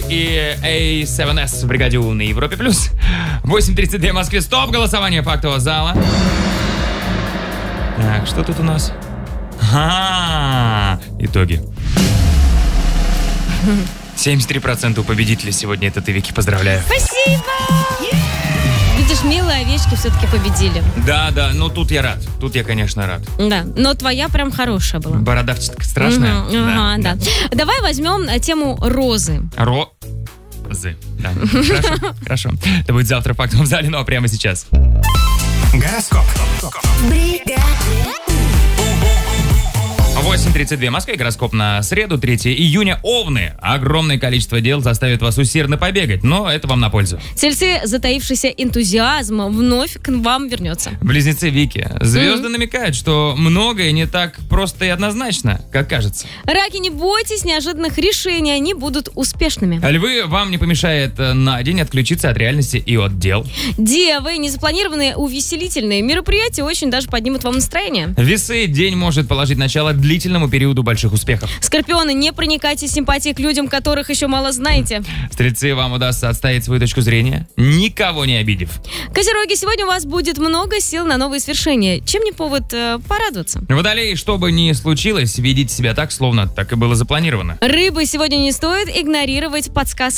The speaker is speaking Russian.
и A7S в бригаде У на Европе+. 8:32 в Москве. Стоп! Голосование фактового зала. Так, что тут у нас? Итоги. 73% победителей сегодня. Это ты, Вики, поздравляю. Спасибо! Видишь, милые овечки все-таки победили. Да, ну тут я рад. Тут я, конечно, рад. Да, но твоя прям хорошая была. Бородавчатка страшная. Да. Давай возьмем тему розы. Розы. Да. Хорошо. Это будет завтра в фактовом зале, ну а прямо сейчас. Гороскоп. 8:32 в Москве. Гороскоп на среду, 3 июня. Овны. Огромное количество дел заставит вас усердно побегать, но это вам на пользу. Тельцы, затаившийся энтузиазм вновь к вам вернется. Близнецы, Вики. Звезды намекают, что многое не так просто и однозначно, как кажется. Раки, не бойтесь неожиданных решений, они будут успешными. Львы, вам не помешает на день отключиться от реальности и от дел. Девы, незапланированные увеселительные мероприятия очень даже поднимут вам настроение. Весы, день может положить начало длительному периоду больших успехов. Скорпионы, не проникайте симпатией к людям, которых еще мало знаете. Стрельцы, вам удастся отстоять свою точку зрения, никого не обидев. Козероги, сегодня у вас будет много сил на новые свершения. Чем не повод порадоваться? Водолей, что бы ни случилось, ведите себя так, словно так и было запланировано. Рыбы, сегодня не стоит игнорировать подсказки